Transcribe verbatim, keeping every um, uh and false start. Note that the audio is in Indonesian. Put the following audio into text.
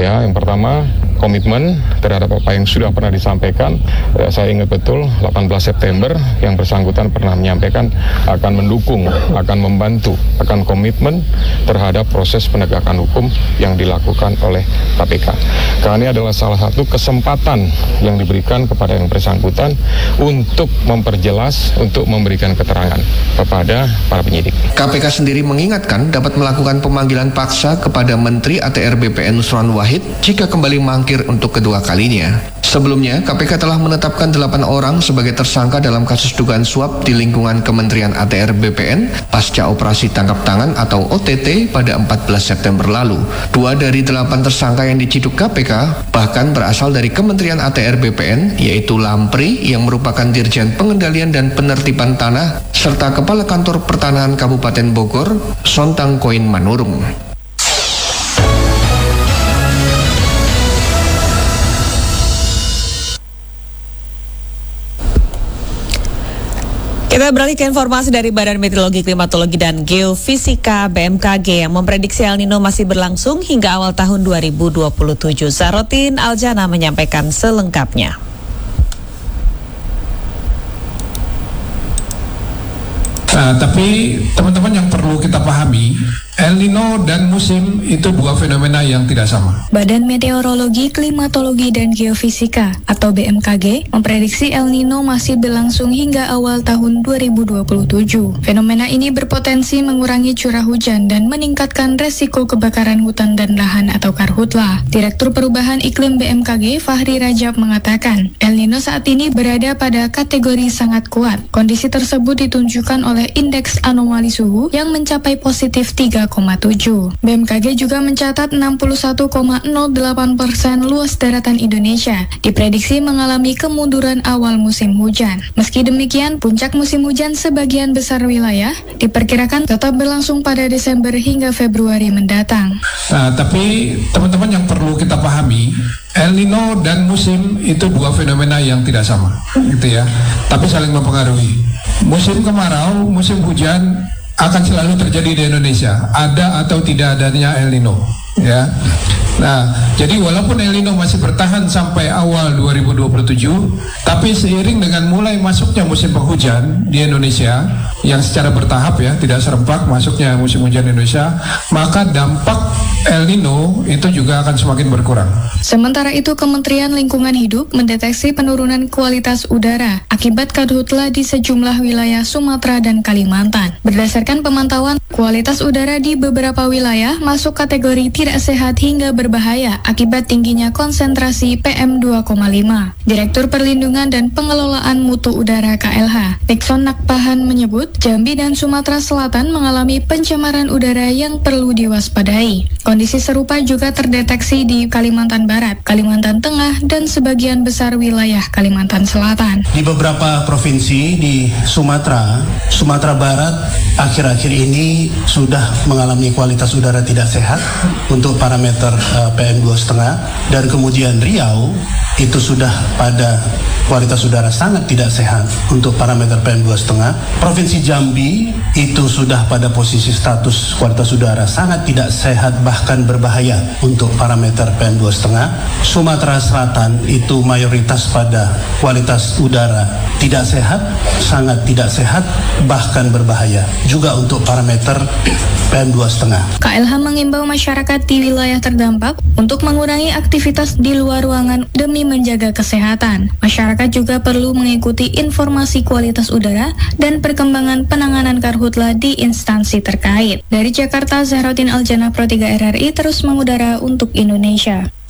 Ya, yang pertama komitmen terhadap apa yang sudah pernah disampaikan. Ya, saya ingat betul delapan belas September yang bersangkutan pernah menyampaikan akan mendukung, akan membantu, akan komitmen terhadap proses penegakan hukum yang dilakukan oleh K P K. Karena ini adalah salah satu kesempatan yang diberikan kepada yang bersangkutan untuk memperjelas, untuk memberikan keterangan kepada para penyidik. K P K sendiri mengingatkan dapat melakukan pemanggilan paksa kepada Menteri A T R B P N Nusron Wahid jika kembali mangkir untuk kedua kalinya. Sebelumnya, K P K telah menetapkan delapan orang sebagai tersangka dalam kasus dugaan suap di lingkungan Kementerian A T R B P N pasca operasi tangkap tangan atau O T T pada empat belas September lalu. Dua dari delapan tersangka yang diciduk K P K bahkan berasal dari Kementerian A T R B P N, yaitu Lampri yang merupakan Dirjen Pengendalian dan Penertiban Tanah serta Kepala Kantor Pertanahan Kabupaten Bogor, Sontang Koin Manurung. Kita beralih ke informasi dari Badan Meteorologi, Klimatologi, dan Geofisika B M K G yang memprediksi El Nino masih berlangsung hingga awal tahun dua ribu dua puluh tujuh. Zarotin Aljana menyampaikan selengkapnya. Nah, tapi teman-teman yang perlu kita pahami, El Nino dan musim itu dua fenomena yang tidak sama. Badan Meteorologi, Klimatologi, dan Geofisika atau B M K G memprediksi El Nino masih berlangsung hingga awal tahun dua ribu dua puluh tujuh. Fenomena ini berpotensi mengurangi curah hujan dan meningkatkan resiko kebakaran hutan dan lahan atau karhutla. Direktur Perubahan Iklim B M K G Fahri Rajab mengatakan, El Nino saat ini berada pada kategori sangat kuat. Kondisi tersebut ditunjukkan oleh indeks anomali suhu yang mencapai positif tiga koma tujuh. B M K G juga mencatat enam puluh satu koma nol delapan persen luas daratan Indonesia diprediksi mengalami kemunduran awal musim hujan. Meski demikian, puncak musim hujan sebagian besar wilayah diperkirakan tetap berlangsung pada Desember hingga Februari mendatang. Nah, tapi teman-teman yang perlu kita pahami, El Nino dan musim itu dua fenomena yang tidak sama, gitu ya. Tapi saling mempengaruhi. Musim kemarau, musim hujan akan selalu terjadi di Indonesia, ada atau tidak adanya El Nino, ya. Nah, jadi walaupun El Nino masih bertahan sampai awal dua ribu dua puluh tujuh, tapi seiring dengan mulai masuknya musim penghujan di Indonesia yang secara bertahap ya, tidak serempak masuknya musim hujan di Indonesia, maka dampak El Nino itu juga akan semakin berkurang. Sementara itu, Kementerian Lingkungan Hidup mendeteksi penurunan kualitas udara akibat karhutla di sejumlah wilayah Sumatera dan Kalimantan. Berdasarkan pemantauan, kualitas udara di beberapa wilayah masuk kategori tidak sehat hingga berbahaya akibat tingginya konsentrasi P M dua koma lima. Direktur Perlindungan dan Pengelolaan Mutu Udara K L H, Nixon Nakpahan menyebut, Jambi dan Sumatera Selatan mengalami pencemaran udara yang perlu diwaspadai. Kondisi serupa juga terdeteksi di Kalimantan Barat, Kalimantan Tengah, dan sebagian besar wilayah Kalimantan Selatan. Di beberapa provinsi di Sumatera, Sumatera Barat akhir-akhir ini sudah mengalami kualitas udara tidak sehat untuk parameter uh, P M dua koma lima, dan kemudian Riau itu sudah pada kualitas udara sangat tidak sehat untuk parameter P M dua koma lima. Provinsi Jambi itu sudah pada posisi status kualitas udara sangat tidak sehat bahkan berbahaya untuk parameter P M dua koma lima. Sumatera Selatan itu mayoritas pada kualitas udara tidak sehat, sangat tidak sehat, bahkan berbahaya juga untuk parameter P M dua koma lima. K L H mengimbau masyarakat di wilayah terdampak untuk mengurangi aktivitas di luar ruangan demi menjaga kesehatan. Masyarakat juga perlu mengikuti informasi kualitas udara dan perkembangan penanganan karhutla di instansi terkait. Dari Jakarta, Zahrotin Aljana, Pro tiga R R I terus mengudara untuk Indonesia.